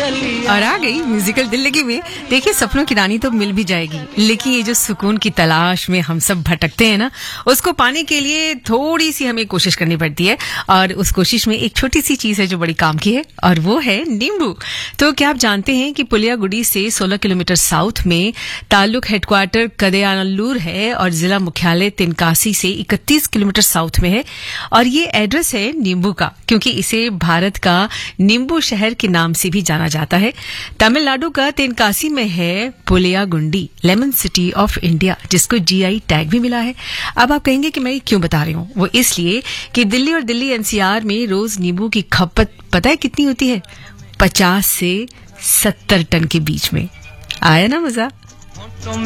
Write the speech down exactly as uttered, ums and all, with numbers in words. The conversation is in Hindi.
और आ गई म्यूजिकल दिल्ली में। देखिए, सपनों की रानी तो मिल भी जाएगी, लेकिन ये जो सुकून की तलाश में हम सब भटकते हैं ना, उसको पाने के लिए थोड़ी सी हमें कोशिश करनी पड़ती है। और उस कोशिश में एक छोटी सी चीज है जो बड़ी काम की है, और वो है नींबू। तो क्या आप जानते हैं कि पुलियागुड़ी से सोलह किलोमीटर साउथ में ताल्लुक हेडक्वार्टर कदयानल्लूर है और जिला मुख्यालय तेनकासी से इकतीस किलोमीटर साउथ में है। और ये एड्रेस है नींबू का, क्योंकि इसे भारत का नींबू शहर के नाम से भी जाना जाता है। तमिलनाडु का तेनकासी में है पुलियागुंडी, लेमन सिटी ऑफ इंडिया, जिसको जीआई टैग भी मिला है। अब आप कहेंगे कि मैं क्यों बता रही हूँ, वो इसलिए कि दिल्ली और दिल्ली एनसीआर में रोज नींबू की खपत पता है कितनी होती है? पचास से सत्तर टन के बीच में। आया ना मजा?